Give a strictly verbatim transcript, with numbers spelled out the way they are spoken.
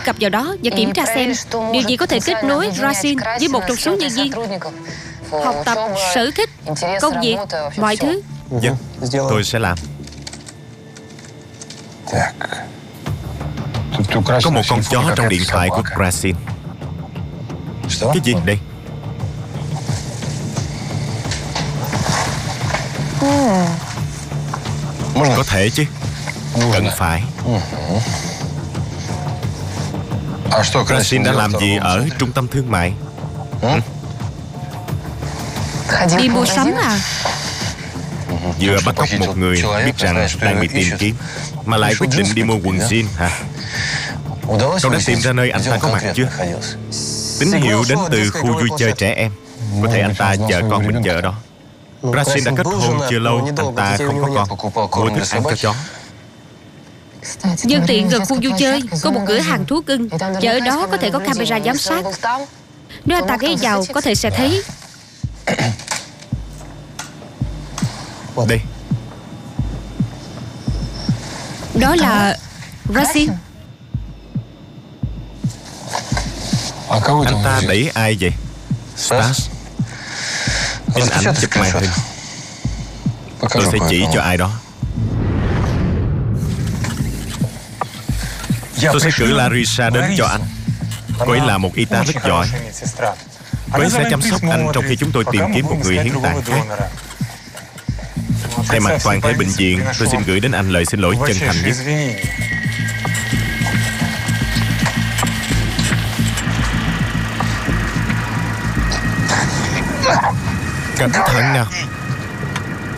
cập vào đó và kiểm tra xem điều gì có thể kết nối Rasin với một trong số nhân viên. Học tập, sở thích, công việc, mọi thứ. Vâng, tôi sẽ làm. Có một con chó trong điện thoại của Rasin. Cái gì đây? Có thể chứ. Cần phải. Rasin đã làm gì ở trung tâm thương mại? Đi mua sắm à? Vừa bắt cóc một người biết rằng đang bị tìm kiếm mà lại quyết định đi mua quần jean hả? Cậu đã tìm ra nơi anh ta có mặt chưa? Tín hiệu đến từ khu vui chơi trẻ em. Có thể anh ta chờ con mình chờ đó. Rasin đã kết hôn chưa lâu, anh ta không có con, mua thức ăn cho chó. Nhân tiện gần khu vui chơi có một cửa hàng thú cưng, và ở đó có thể có camera giám sát. Nếu anh ta ghé vào có thể sẽ thấy. Đây. Đó là Rasin. Anh ta đẩy ai vậy? Stas. In ảnh chụp màn hình. Tôi sẽ chỉ cho ai đó. Tôi sẽ cử Larissa đến cho anh. Cô ấy là một y tá rất giỏi. Cô ấy sẽ chăm sóc anh trong khi chúng tôi tìm kiếm một người hiến tạng khác. Thay mặt toàn thể bệnh viện, tôi xin gửi đến anh lời xin lỗi chân thành nhất. Cẩn thận nào.